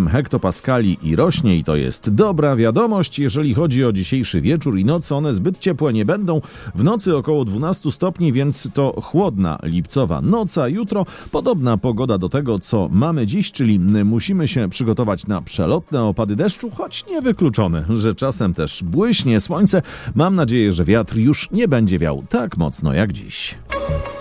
hektopaskali i rośnie i to jest dobra wiadomość. Jeżeli chodzi o dzisiejszy wieczór i noc, one zbyt ciepłe nie będą. W nocy około 12 stopni, więc to chłodna lipcowa noc, a jutro podobna pogoda do tego, co mamy dziś, czyli musimy się przygotować na przelotne opady deszczu, choć niewykluczone, że czasem też błyśnie słońce. Mam nadzieję, że wiatr już nie będzie wiał tak mocno jak dziś.